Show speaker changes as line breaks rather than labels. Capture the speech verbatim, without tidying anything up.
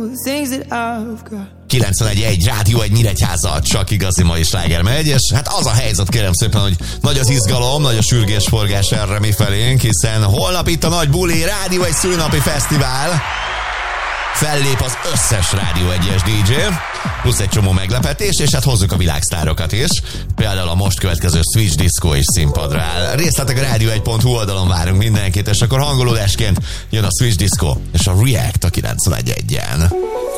things that I've got.
kilencvenegy egy Rádió egy Nyíregyháza, csak igazi mai sláger megy, és hát az a helyzet, kérem szépen, hogy nagy az izgalom, nagy a sürgésforgás erre mi felénk, hiszen holnap itt a nagy buli, Rádió egy szülinapi fesztivál. Fellép az összes Rádió egyes dé dzsé, plusz egy csomó meglepetés, és hát hozzuk a világsztárokat is. Például a most következő Switch Disco is színpadra áll. Részletek a rádió egy pont hu oldalon várunk mindenkit, és akkor hangolódásként jön a Switch Disco és a React a kilencvenegy egyen.